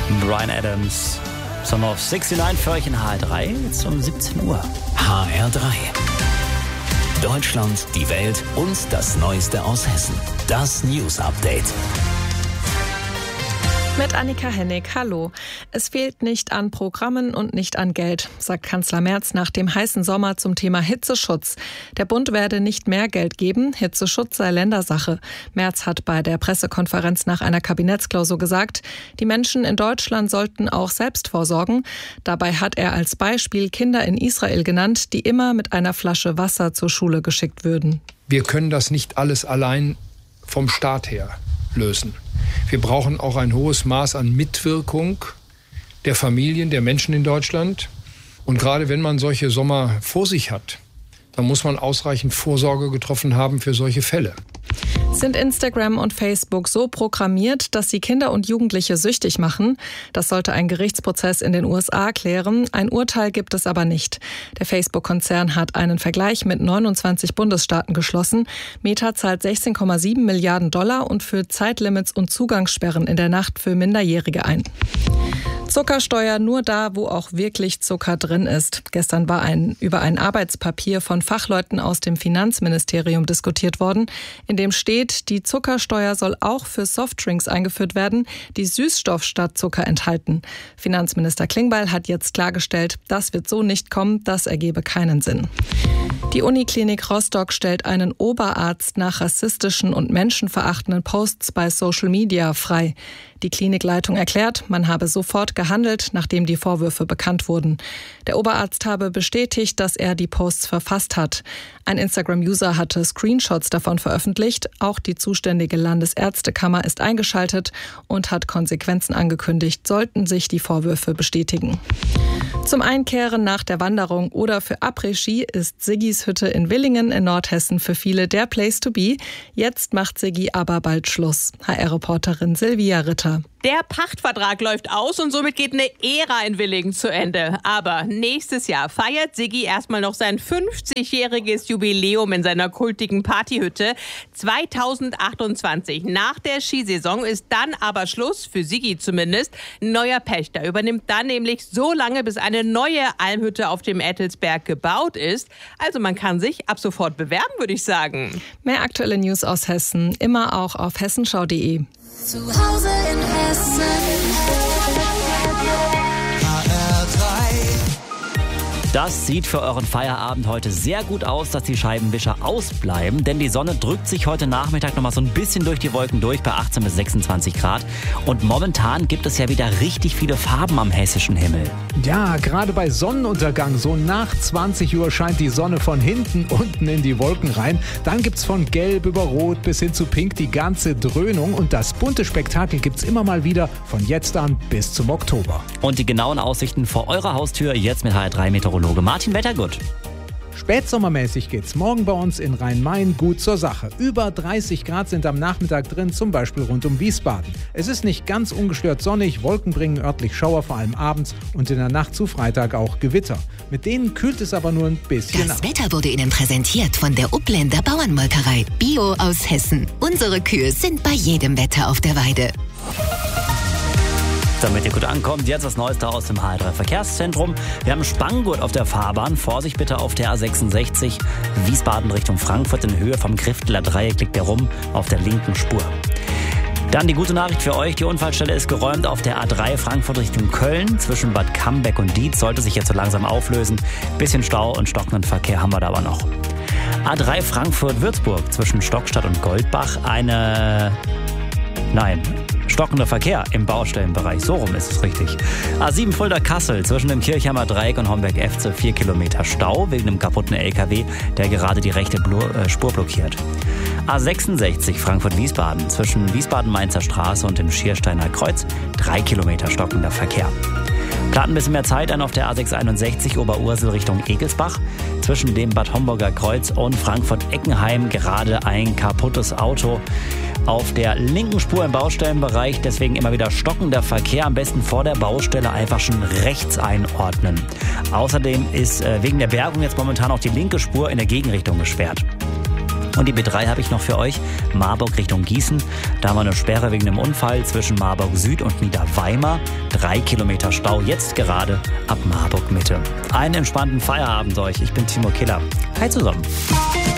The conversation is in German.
Bryan Adams, Song of 69 für euch in HR3, jetzt um 17 Uhr. HR3. Deutschland, die Welt und das Neueste aus Hessen. Das News Update. Mit Annika Hennig, hallo. Es fehlt nicht an Programmen und nicht an Geld, sagt Kanzler Merz nach dem heißen Sommer zum Thema Hitzeschutz. Der Bund werde nicht mehr Geld geben, Hitzeschutz sei Ländersache. Merz hat bei der Pressekonferenz nach einer Kabinettsklausur gesagt, die Menschen in Deutschland sollten auch selbst vorsorgen. Dabei hat er als Beispiel Kinder in Israel genannt, die immer mit einer Flasche Wasser zur Schule geschickt würden. Wir können das nicht alles allein vom Staat her lösen. Wir brauchen auch ein hohes Maß an Mitwirkung der Familien, der Menschen in Deutschland. Und gerade wenn man solche Sommer vor sich hat, dann muss man ausreichend Vorsorge getroffen haben für solche Fälle. Sind Instagram und Facebook so programmiert, dass sie Kinder und Jugendliche süchtig machen? Das sollte ein Gerichtsprozess in den USA klären. Ein Urteil gibt es aber nicht. Der Facebook-Konzern hat einen Vergleich mit 29 Bundesstaaten geschlossen. Meta zahlt 16,7 Milliarden $ und führt Zeitlimits und Zugangssperren in der Nacht für Minderjährige ein. Zuckersteuer nur da, wo auch wirklich Zucker drin ist. Gestern war über ein Arbeitspapier von Fachleuten aus dem Finanzministerium diskutiert worden, in dem steht, die Zuckersteuer soll auch für Softdrinks eingeführt werden, die Süßstoff statt Zucker enthalten. Finanzminister Klingbeil hat jetzt klargestellt, das wird so nicht kommen, das ergebe keinen Sinn. Die Uniklinik Rostock stellt einen Oberarzt nach rassistischen und menschenverachtenden Posts bei Social Media frei. Die Klinikleitung erklärt, man habe sofort gehandelt, nachdem die Vorwürfe bekannt wurden. Der Oberarzt habe bestätigt, dass er die Posts verfasst hat. Ein Instagram-User hatte Screenshots davon veröffentlicht. Auch die zuständige Landesärztekammer ist eingeschaltet und hat Konsequenzen angekündigt, sollten sich die Vorwürfe bestätigen. Zum Einkehren nach der Wanderung oder für Après-Ski ist Siggis Hütte in Willingen in Nordhessen für viele der Place to be. Jetzt macht Siggi aber bald Schluss. HR-Reporterin Silvia Ritter. Der Pachtvertrag läuft aus und somit geht eine Ära in Willingen zu Ende. Aber nächstes Jahr feiert Siggi erstmal noch sein 50-jähriges Jubiläum in seiner kultigen Partyhütte. 2028, nach der Skisaison, ist dann aber Schluss, für Siggi zumindest. Ein neuer Pächter übernimmt dann nämlich so lange, bis eine neue Almhütte auf dem Ettelsberg gebaut ist. Also man kann sich ab sofort bewerben, würde ich sagen. Mehr aktuelle News aus Hessen, immer auch auf hessenschau.de. Zu Hause in Hessen. Das sieht für euren Feierabend heute sehr gut aus, dass die Scheibenwischer ausbleiben, denn die Sonne drückt sich heute Nachmittag noch mal so ein bisschen durch die Wolken durch bei 18 bis 26 Grad. Und momentan gibt es ja wieder richtig viele Farben am hessischen Himmel. Ja, gerade bei Sonnenuntergang, so nach 20 Uhr scheint die Sonne von hinten unten in die Wolken rein. Dann gibt's von Gelb über Rot bis hin zu Pink die ganze Dröhnung. Und das bunte Spektakel gibt's immer mal wieder von jetzt an bis zum Oktober. Und die genauen Aussichten vor eurer Haustür jetzt mit HR3-Meteorologe Martin Wettergut. Spätsommermäßig geht's morgen bei uns in Rhein-Main gut zur Sache. Über 30 Grad sind am Nachmittag drin, zum Beispiel rund um Wiesbaden. Es ist nicht ganz ungestört sonnig, Wolken bringen örtlich Schauer, vor allem abends und in der Nacht zu Freitag auch Gewitter. Mit denen kühlt es aber nur ein bisschen ab. Das Wetter wurde Ihnen präsentiert von der Upländer Bauernmolkerei. Bio aus Hessen. Unsere Kühe sind bei jedem Wetter auf der Weide. Damit ihr gut ankommt, jetzt das Neueste aus dem HR3 Verkehrszentrum. Wir haben Spanngurt auf der Fahrbahn. Vorsicht bitte auf der A66 Wiesbaden Richtung Frankfurt. In Höhe vom Grifteler Dreieck liegt der rum auf der linken Spur. Dann die gute Nachricht für euch. Die Unfallstelle ist geräumt auf der A3 Frankfurt Richtung Köln. Zwischen Bad Cambeck und Dietz sollte sich jetzt so langsam auflösen. Bisschen Stau und stockenden Verkehr haben wir da aber noch. A3 Frankfurt-Würzburg zwischen Stockstadt und Goldbach. Stockender Verkehr im Baustellenbereich, so rum ist es richtig. A7 Fulda-Kassel zwischen dem Kirchheimer Dreieck und Homberg-Efze 4 Kilometer Stau wegen einem kaputten LKW, der gerade die rechte Spur blockiert. A66 Frankfurt-Wiesbaden zwischen Wiesbaden-Mainzer Straße und dem Schiersteiner Kreuz 3 Kilometer stockender Verkehr. Plant ein bisschen mehr Zeit ein auf der A661 Oberursel Richtung Egelsbach. Zwischen dem Bad Homburger Kreuz und Frankfurt-Eckenheim gerade ein kaputtes Auto auf der linken Spur im Baustellenbereich. Deswegen immer wieder stockender Verkehr. Am besten vor der Baustelle einfach schon rechts einordnen. Außerdem ist wegen der Bergung jetzt momentan auch die linke Spur in der Gegenrichtung gesperrt. Und die B3 habe ich noch für euch. Marburg Richtung Gießen. Da haben wir eine Sperre wegen einem Unfall zwischen Marburg Süd und Niederweimar. 3 Kilometer Stau, jetzt gerade ab Marburg Mitte. Einen entspannten Feierabend euch. Ich bin Timo Killer. Hi zusammen.